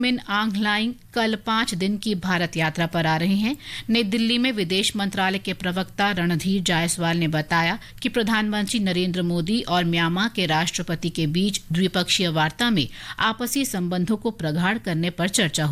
मिन आंग ह्लाइंग कल 5 दिन की भारत यात्रा पर आ रहे हैं। नई दिल्ली में विदेश मंत्रालय के प्रवक्ता रणधीर जायसवाल ने बताया कि प्रधानमंत्री नरेंद्र मोदी और म्यांमार के राष्ट्रपति के बीच द्विपक्षीय वार्ता में आपसी संबंधों को प्रगाढ़ करने पर चर्चा